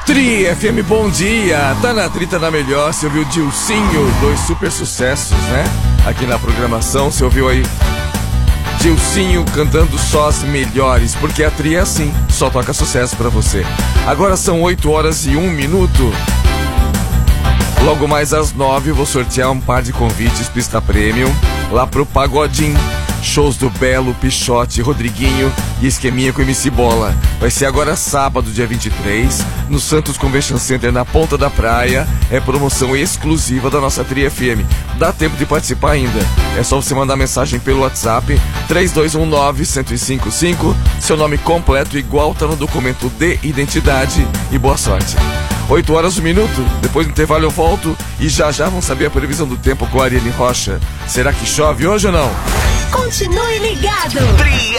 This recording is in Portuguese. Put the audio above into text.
Tri FM, bom dia. Tá na Tri, tá na melhor. Você ouviu Dilcinho, 2 super sucessos, né? Aqui na programação, você ouviu aí Dilcinho cantando só as melhores, porque a Tri é assim, só toca sucesso pra você. Agora são 8h01. Logo mais às 9 vou sortear um par de convites pista premium lá pro Pagodinho. Shows do Belo, Pichote, Rodriguinho e Esqueminha com MC Bola. Vai ser agora sábado, dia 23, no Santos Convention Center, na Ponta da Praia. É promoção exclusiva da nossa Tri FM. Dá tempo de participar ainda. É só você mandar mensagem pelo WhatsApp 3219-1055, seu nome completo igual tá no documento de identidade, e boa sorte. 8h01. Depois do intervalo eu volto e já vamos saber a previsão do tempo com a Ariane Rocha. Será que chove hoje ou não? Continue ligado.